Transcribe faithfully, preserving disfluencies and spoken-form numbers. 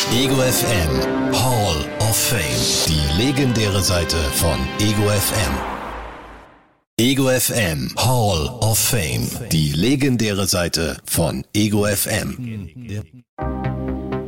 Ego F M Hall of Fame. Die legendäre Seite von Ego F M. Ego F M Hall of Fame. Die legendäre Seite von Ego F M.